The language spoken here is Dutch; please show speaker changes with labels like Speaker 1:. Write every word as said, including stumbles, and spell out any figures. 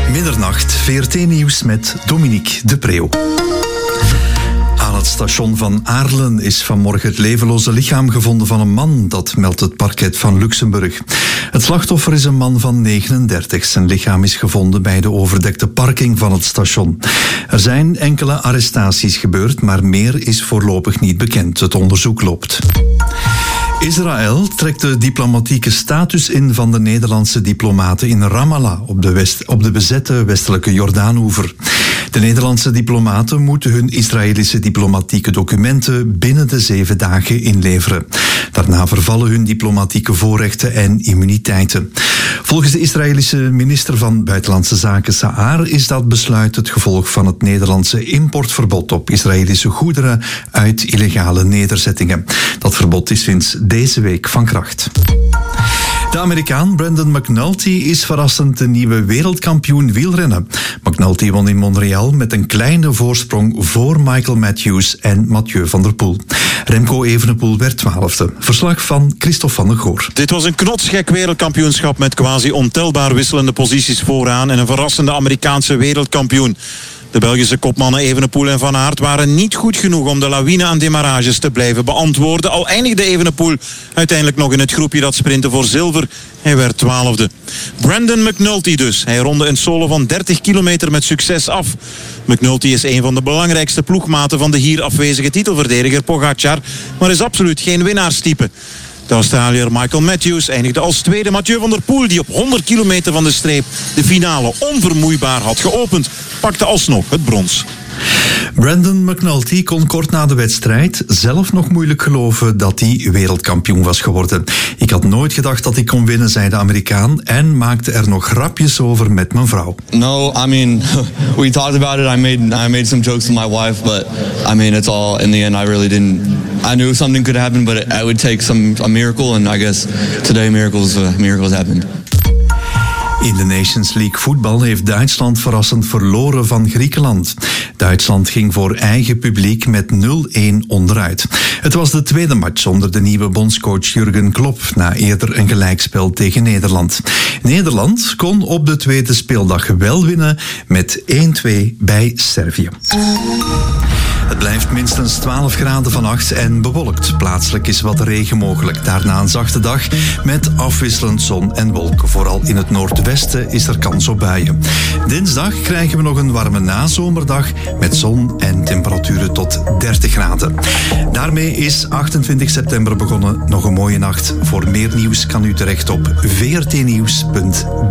Speaker 1: Middernacht, V R T-nieuws met Dominique de Preeuw. Aan het station van Aarlen is vanmorgen het levenloze lichaam gevonden van een man. Dat meldt het parket van Luxemburg. Het slachtoffer is een man van negenendertig. Zijn lichaam is gevonden bij de overdekte parking van het station. Er zijn enkele arrestaties gebeurd, maar meer is voorlopig niet bekend. Het onderzoek loopt. Israël trekt de diplomatieke status in van de Nederlandse diplomaten in Ramallah op de, west, op de bezette westelijke Jordaanoever. De Nederlandse diplomaten moeten hun Israëlische diplomatieke documenten binnen de zeven dagen inleveren. Daarna vervallen hun diplomatieke voorrechten en immuniteiten. Volgens de Israëlische minister van Buitenlandse Zaken Sa'ar is dat besluit het gevolg van het Nederlandse importverbod op Israëlische goederen uit illegale nederzettingen. Dat verbod is sinds deze week van kracht. De Amerikaan Brandon McNulty is verrassend de nieuwe wereldkampioen wielrennen. McNulty won in Montreal met een kleine voorsprong voor Michael Matthews en Mathieu van der Poel. Remco Evenepoel werd twaalfde. Verslag van Christophe van der Goor.
Speaker 2: Dit was een knotsgek wereldkampioenschap met quasi ontelbaar wisselende posities vooraan en een verrassende Amerikaanse wereldkampioen. De Belgische kopmannen Evenepoel en Van Aert waren niet goed genoeg om de lawine aan demarages te blijven beantwoorden. Al eindigde Evenepoel uiteindelijk nog in het groepje dat sprintte voor zilver. Hij werd twaalfde. Brandon McNulty dus. Hij ronde een solo van dertig kilometer met succes af. McNulty is een van de belangrijkste ploegmaten van de hier afwezige titelverdediger Pogacar, maar is absoluut geen winnaarstype. De Australiër Michael Matthews eindigde als tweede. Mathieu van der Poel, die op honderd kilometer van de streep de finale onvermoeibaar had geopend, pakte alsnog het brons.
Speaker 1: Brandon McNulty kon kort na de wedstrijd zelf nog moeilijk geloven dat hij wereldkampioen was geworden. Ik had nooit gedacht dat ik kon winnen, zei de Amerikaan, en maakte er nog grapjes over met mijn vrouw.
Speaker 3: No, I mean, we talked about it. I made I made some jokes with my wife, but I mean, it's all in the end. I really didn't. I knew something could happen, but it, it would take some a miracle, and I guess today miracles uh, miracles happened.
Speaker 1: In de Nations League voetbal heeft Duitsland verrassend verloren van Griekenland. Duitsland ging voor eigen publiek met nul-een onderuit. Het was de tweede match onder de nieuwe bondscoach Jurgen Klopp na eerder een gelijkspel tegen Nederland. Nederland kon op de tweede speeldag wel winnen met één-twee bij Servië. Het blijft minstens twaalf graden vannacht en bewolkt. Plaatselijk is wat regen mogelijk. Daarna een zachte dag met afwisselend zon en wolken. Vooral in het noordwesten is er kans op buien. Dinsdag krijgen we nog een warme nazomerdag met zon en temperaturen tot dertig graden. Daarmee is achtentwintig september begonnen. Nog een mooie nacht. Voor meer nieuws kan u terecht op v r t nieuws punt b l.